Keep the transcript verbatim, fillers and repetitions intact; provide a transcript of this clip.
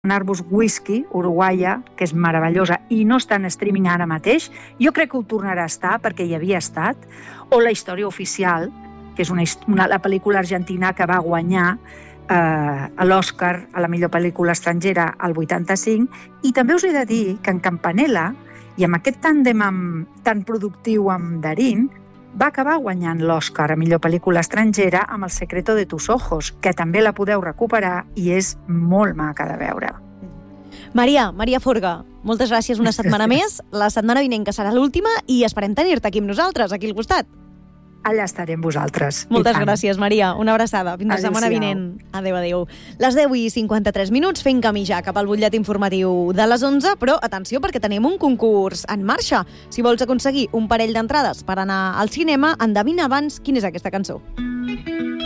Arbus Whisky, uruguaia, que és meravellosa i no està en streaming ara mateix. Jo crec que ho tornarà a estar, perquè hi havia estat. O La història oficial, que és una, una, la pel·lícula argentina que va guanyar eh, l'Oscar a la millor pel·lícula estrangera al vuitanta-cinc. I també us he de dir que en Campanella, i amb aquest tàndem amb, tan productiu amb Darín, va acabar guanyant l'Oscar a millor pel·lícula estrangera amb El secreto de tus ojos, que també la podeu recuperar i és molt maca de veure. Maria, Maria Forga, moltes gràcies una setmana més. La setmana vinent, que serà l'última, i esperem tenir-te aquí amb nosaltres, aquí al costat. Allà estaré amb vosaltres. Moltes gràcies, Maria. Una abraçada. Fins la setmana vinent. Adéu, adéu. Les deu i cinquanta-tres minuts, fent camí ja cap al butllet informatiu de les onze, però atenció, perquè tenim un concurs en marxa. Si vols aconseguir un parell d'entrades per anar al cinema, endevina abans quina és aquesta cançó.